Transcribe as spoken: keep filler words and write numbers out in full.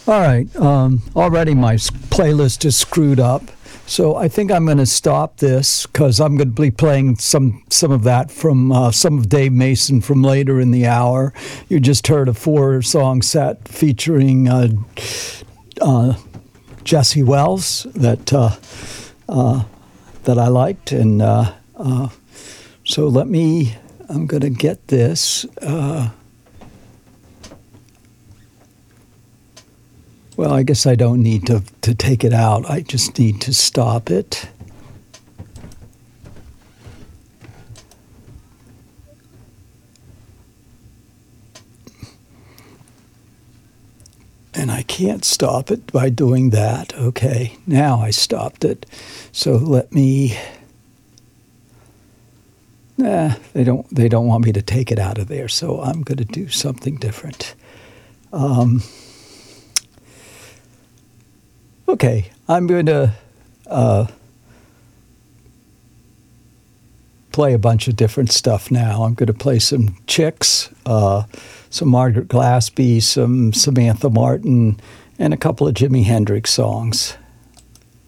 All right. Um, already my s- playlist is screwed up, so I think I'm going to stop this because I'm going to be playing some some of that from uh, some of Dave Mason from later in the hour. You just heard a four-song set featuring uh, uh, Jesse Wells that uh, uh, that I liked, and uh, uh, so let me. I'm going to get this. Uh, Well, I guess I don't need to, to take it out. I just need to stop it. And I can't stop it by doing that. Okay, now I stopped it. So let me... Nah, they don't, they don't want me to take it out of there, so I'm going to do something different. Um... Okay, I'm going to uh, play a bunch of different stuff now. I'm going to play some Chicks, uh, some Margaret Glaspie, some Samantha Martin, and a couple of Jimi Hendrix songs.